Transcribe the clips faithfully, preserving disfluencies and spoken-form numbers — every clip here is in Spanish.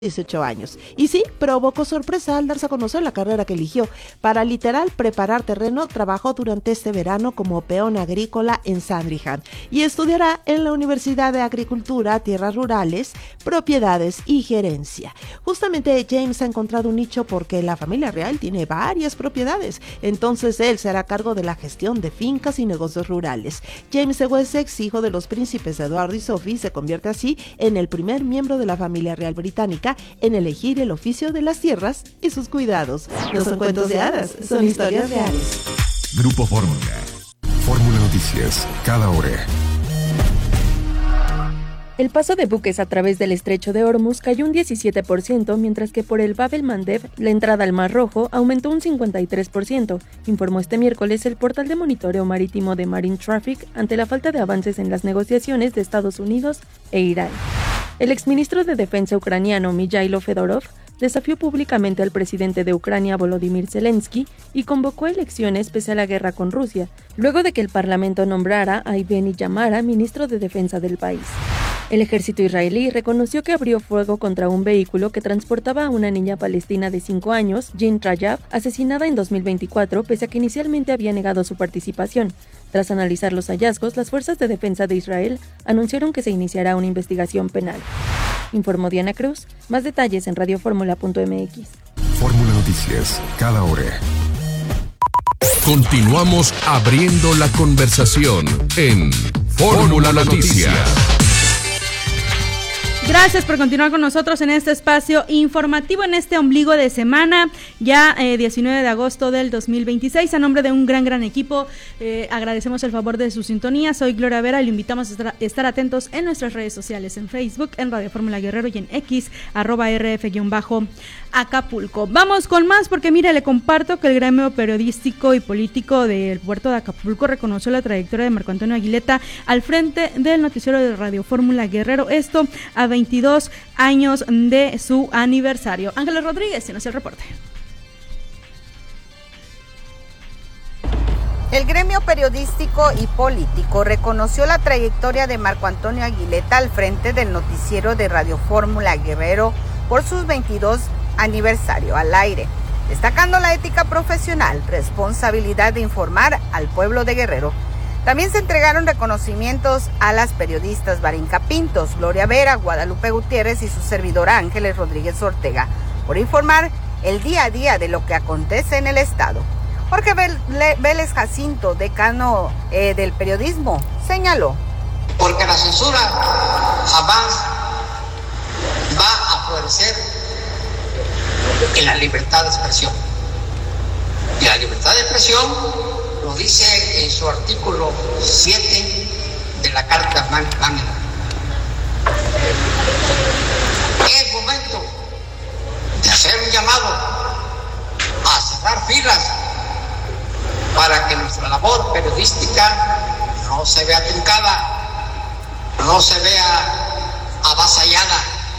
dieciocho años. Y sí, provocó sorpresa al darse a conocer la carrera que eligió. Para literal preparar terreno, trabajó durante este verano como peón agrícola en Sandringham y estudiará en la Universidad de Agricultura, Tierras Rurales, Propiedades y Gerencia. Justamente James ha encontrado un nicho porque la familia real tiene varias propiedades, entonces él se hará cargo de la gestión de fincas y negocios rurales. James de Wessex, hijo de los príncipes Eduardo y Sophie, se convierte así en el primer miembro de la familia real británica en elegir el oficio de las tierras y sus cuidados. No son cuentos de hadas, son historias reales. Grupo Fórmula. Fórmula Noticias, cada hora. El paso de buques a través del estrecho de Hormuz cayó un diecisiete por ciento, mientras que por el Bab el-Mandeb, la entrada al Mar Rojo, aumentó un cincuenta y tres por ciento, informó este miércoles el portal de monitoreo marítimo de Marine Traffic ante la falta de avances en las negociaciones de Estados Unidos e Irán. El exministro de Defensa ucraniano Mijailo Fedorov desafió públicamente al presidente de Ucrania Volodymyr Zelensky y convocó elecciones pese a la guerra con Rusia, luego de que el parlamento nombrara a Evgeny Yamara ministro de Defensa del país. El ejército israelí reconoció que abrió fuego contra un vehículo que transportaba a una niña palestina de cinco años, Jean Rajab, asesinada en dos mil veinticuatro, pese a que inicialmente había negado su participación. Tras analizar los hallazgos, las fuerzas de defensa de Israel anunciaron que se iniciará una investigación penal. Informó Diana Cruz. Más detalles en radioformula punto m x. Fórmula Noticias, cada hora. Continuamos abriendo la conversación en Fórmula Noticias. Gracias por continuar con nosotros en este espacio informativo, en este ombligo de semana, ya eh, diecinueve de agosto del dos mil veintiséis. A nombre de un gran, gran equipo, eh, agradecemos el favor de su sintonía. Soy Gloria Vera y le invitamos a estar, estar atentos en nuestras redes sociales, en Facebook, en Radio Fórmula Guerrero y en X, arroba rf-acapulco. Vamos con más porque, mire, le comparto que el gremio periodístico y político del puerto de Acapulco reconoció la trayectoria de Marco Antonio Aguileta al frente del noticiero de Radio Fórmula Guerrero. Esto a veintidós años de su aniversario. Ángeles Rodríguez tiene el reporte. El gremio periodístico y político reconoció la trayectoria de Marco Antonio Aguileta al frente del noticiero de Radio Fórmula Guerrero por sus veintidós aniversario al aire, destacando la ética profesional, responsabilidad de informar al pueblo de Guerrero. También se entregaron reconocimientos a las periodistas Barinca Pintos, Gloria Vera, Guadalupe Gutiérrez y su servidora Ángeles Rodríguez Ortega por informar el día a día de lo que acontece en el estado. Jorge Vélez Jacinto, decano eh, del periodismo, señaló: porque la censura jamás va a florecer en la libertad de expresión. Y la libertad de expresión lo dice en su artículo siete de la Carta Magna. Es momento de hacer un llamado a cerrar filas para que nuestra labor periodística no se vea truncada, no se vea avasallada.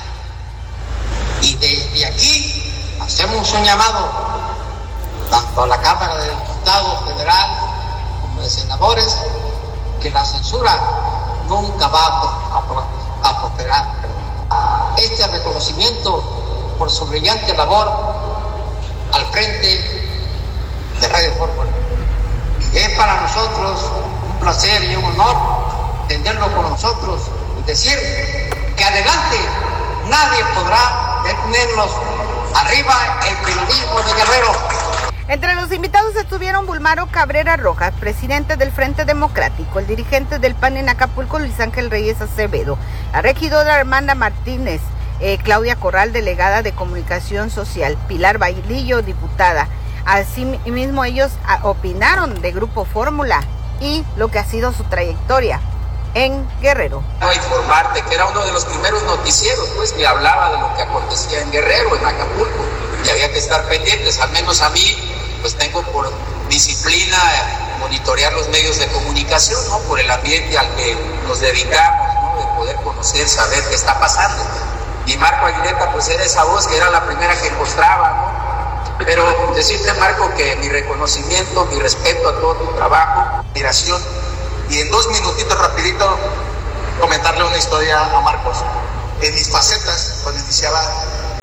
Y desde aquí hacemos un llamado tanto a la Cámara de Diputados Federal como de Senadores, que la censura nunca va a, a, a prosperar. Este reconocimiento por su brillante labor al frente de Radio Fórmula. Es para nosotros un placer y un honor tenerlo con nosotros y decir que adelante nadie podrá detenernos. Arriba el periodismo de Guerrero. Entre los invitados estuvieron Bulmaro Cabrera Rojas, presidente del Frente Democrático, el dirigente del P A N en Acapulco, Luis Ángel Reyes Acevedo, la regidora Armanda Martínez, eh, Claudia Corral, delegada de Comunicación Social, Pilar Bailillo, diputada. Asimismo, ellos opinaron de Grupo Fórmula y lo que ha sido su trayectoria en Guerrero. A informarte que era uno de los primeros noticieros, pues, que hablaba de lo que acontecía en Guerrero, en Acapulco, y había que estar pendientes. Al menos a mí, pues tengo por disciplina monitorear los medios de comunicación, ¿no? Por el ambiente al que nos dedicamos, ¿no? De poder conocer, saber qué está pasando. Y Marco Aguileta, pues era esa voz que era la primera que mostraba, ¿no? Pero decirte, Marco, que mi reconocimiento, mi respeto a todo tu trabajo, admiración. Y en dos minutitos rapidito comentarle una historia a Marcos. En mis facetas, cuando iniciaba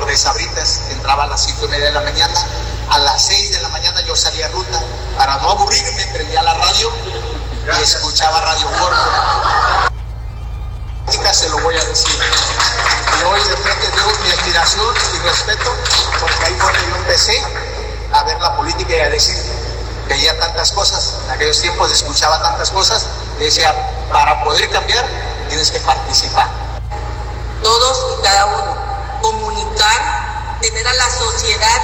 de Sabritas, entraba a las cinco y media de la mañana, a las seis de la mañana yo salía a ruta, para no aburrirme prendía la radio y escuchaba Radio Fórmula. Se lo voy a decir. Y hoy de frente tengo mi admiración y respeto, porque ahí fue donde yo empecé a ver la política y a decir, veía tantas cosas, en aquellos tiempos escuchaba tantas cosas, y decía, para poder cambiar tienes que participar. Todos y cada uno, comunicar, tener a la sociedad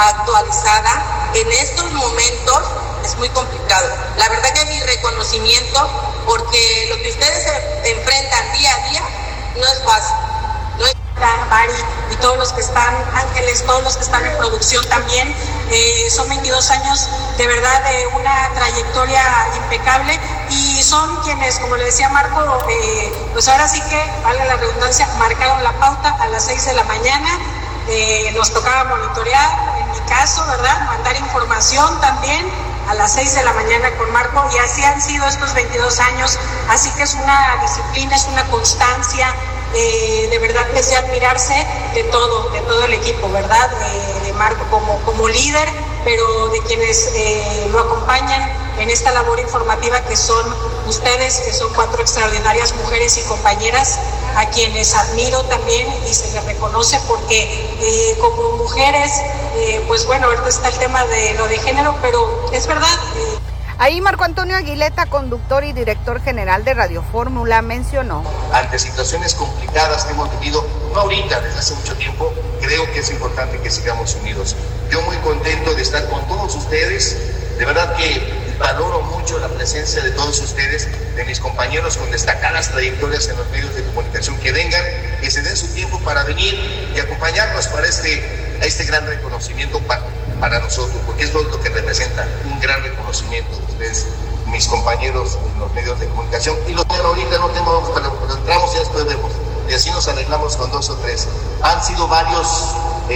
actualizada, en estos momentos es muy complicado. La verdad que mi reconocimiento, porque lo que ustedes se enfrentan día a día no es fácil. No es Mari y todos los que están, Ángeles, todos los que están en producción también, eh, son veintidós años de verdad de una trayectoria impecable y son quienes, como le decía Marco, eh, pues ahora sí que, valga la redundancia, marcaron la pauta a las seis de la mañana. Eh, nos tocaba monitorear, en mi caso, ¿verdad? Mandar información también a las seis de la mañana con Marco, y así han sido estos veintidós años, así que es una disciplina, es una constancia, eh, de verdad que es de admirarse de todo, de todo el equipo, ¿verdad? De, de Marco como, como líder, pero de quienes eh, lo acompañan en esta labor informativa, que son ustedes, que son cuatro extraordinarias mujeres y compañeras, a quienes admiro también y se les reconoce porque eh, como mujeres, eh, pues bueno, ahorita está el tema de lo de género, pero es verdad. Eh. Ahí Marco Antonio Aguileta, conductor y director general de Radio Fórmula, mencionó. Ante situaciones complicadas que hemos vivido, no ahorita, desde hace mucho tiempo, creo que es importante que sigamos unidos. Yo muy contento de estar con todos ustedes, de verdad que valoro mucho la presencia de todos ustedes, de mis compañeros con destacadas trayectorias en los medios de comunicación, que vengan, que se den su tiempo para venir y acompañarnos para este, a este gran reconocimiento para, para nosotros, porque es lo que representa, un gran reconocimiento de ustedes, mis compañeros en los medios de comunicación. Y lo que ahorita no tenemos, pero cuando entramos ya después vemos, y así nos arreglamos con dos o tres. Han sido varios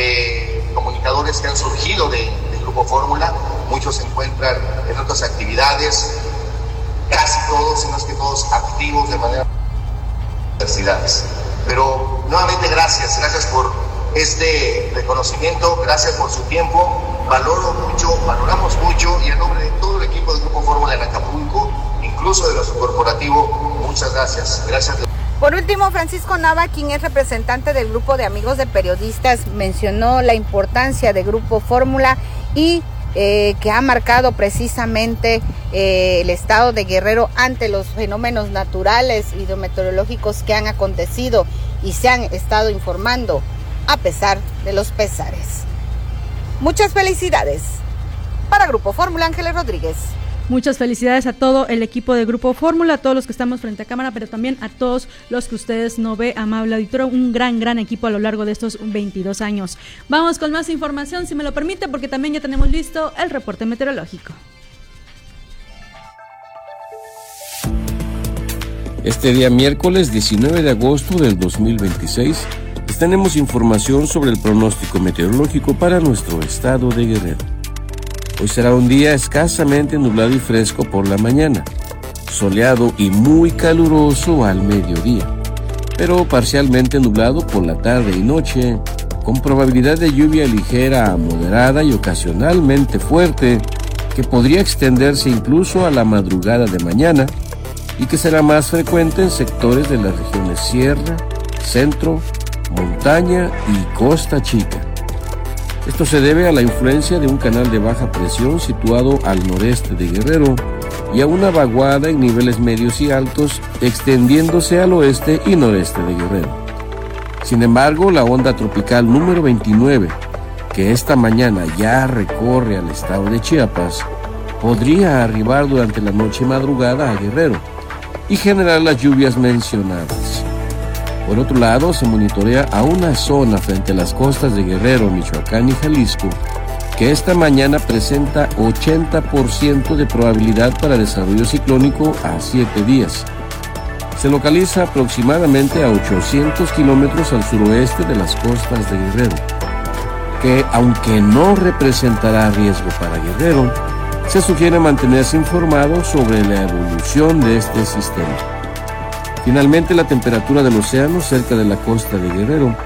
eh, comunicadores que han surgido de, del Grupo Fórmula. Muchos se encuentran en otras actividades, casi todos, si no es que todos, activos de manera universidades. Pero nuevamente gracias, gracias por este reconocimiento, gracias por su tiempo, valoro mucho, valoramos mucho, y en nombre de todo el equipo del Grupo Fórmula en Acapulco, incluso de nuestro corporativo, muchas gracias. Gracias. Por último, Francisco Nava, quien es representante del Grupo de Amigos de Periodistas, mencionó la importancia de Grupo Fórmula y Eh, que ha marcado precisamente eh, el estado de Guerrero ante los fenómenos naturales y hidrometeorológicos que han acontecido y se han estado informando a pesar de los pesares. Muchas felicidades. Para Grupo Fórmula, Ángeles Rodríguez. Muchas felicidades a todo el equipo de Grupo Fórmula, a todos los que estamos frente a cámara, pero también a todos los que ustedes no ve, amable auditorio, un gran, gran equipo a lo largo de estos veintidós años. Vamos con más información, si me lo permite, porque también ya tenemos listo el reporte meteorológico. Este día miércoles diecinueve de agosto del dos mil veintiséis, les tenemos información sobre el pronóstico meteorológico para nuestro estado de Guerrero. Hoy será un día escasamente nublado y fresco por la mañana, soleado y muy caluroso al mediodía, pero parcialmente nublado por la tarde y noche, con probabilidad de lluvia ligera a moderada y ocasionalmente fuerte, que podría extenderse incluso a la madrugada de mañana y que será más frecuente en sectores de las regiones Sierra, Centro, Montaña y Costa Chica. Esto se debe a la influencia de un canal de baja presión situado al noreste de Guerrero y a una vaguada en niveles medios y altos extendiéndose al oeste y noreste de Guerrero. Sin embargo, la onda tropical número veintinueve, que esta mañana ya recorre al estado de Chiapas, podría arribar durante la noche y madrugada a Guerrero y generar las lluvias mencionadas. Por otro lado, se monitorea a una zona frente a las costas de Guerrero, Michoacán y Jalisco, que esta mañana presenta ochenta por ciento de probabilidad para desarrollo ciclónico a siete días. Se localiza aproximadamente a ochocientos kilómetros al suroeste de las costas de Guerrero, que, aunque no representará riesgo para Guerrero, se sugiere mantenerse informado sobre la evolución de este sistema. Finalmente, la temperatura del océano cerca de la costa de Guerrero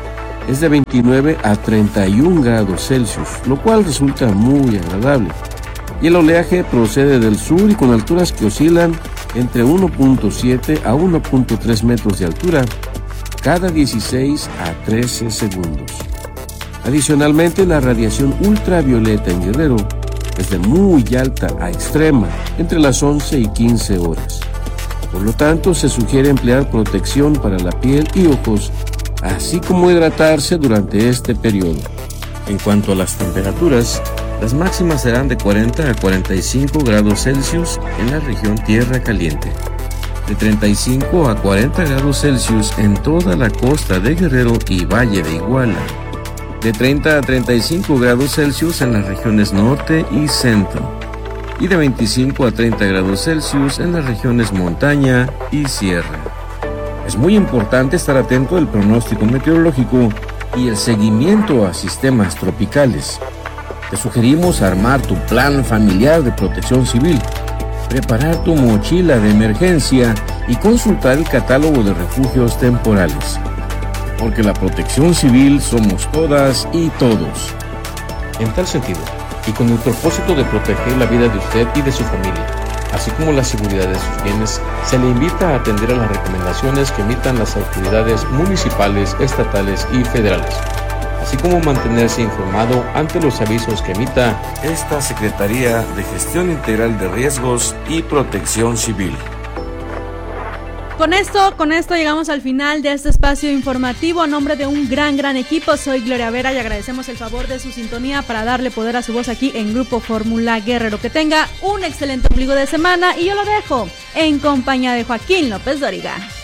es de veintinueve a treinta y un grados Celsius, lo cual resulta muy agradable. Y el oleaje procede del sur y con alturas que oscilan entre uno punto siete a uno punto tres metros de altura cada dieciséis a trece segundos. Adicionalmente, la radiación ultravioleta en Guerrero es de muy alta a extrema, entre las once y quince horas. Por lo tanto, se sugiere emplear protección para la piel y ojos, así como hidratarse durante este periodo. En cuanto a las temperaturas, las máximas serán de cuarenta a cuarenta y cinco grados Celsius en la región Tierra Caliente, de treinta y cinco a cuarenta grados Celsius en toda la costa de Guerrero y Valle de Iguala, de treinta a treinta y cinco grados Celsius en las regiones norte y centro, y de veinticinco a treinta grados Celsius en las regiones montaña y sierra. Es muy importante estar atento al pronóstico meteorológico y el seguimiento a sistemas tropicales. Te sugerimos armar tu plan familiar de protección civil, preparar tu mochila de emergencia y consultar el catálogo de refugios temporales. Porque la protección civil somos todas y todos. En tal sentido, y con el propósito de proteger la vida de usted y de su familia, así como la seguridad de sus bienes, se le invita a atender a las recomendaciones que emitan las autoridades municipales, estatales y federales, así como mantenerse informado ante los avisos que emita esta Secretaría de Gestión Integral de Riesgos y Protección Civil. Con esto, con esto llegamos al final de este espacio informativo. A nombre de un gran, gran equipo, soy Gloria Vera y agradecemos el favor de su sintonía para darle poder a su voz aquí en Grupo Fórmula Guerrero. Que tenga un excelente ombligo de semana y yo lo dejo en compañía de Joaquín López Dóriga.